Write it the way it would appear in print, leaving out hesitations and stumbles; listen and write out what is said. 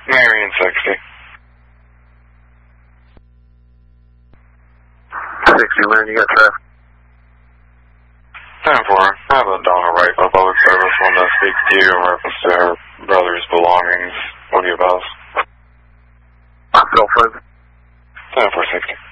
Marion 60. 60, man, you got traffic. 10-4. I have a Donna Wright by public service. Wanted to speak to you in reference to her brother's belongings. What do you advise? Cell phone. 10-4-60.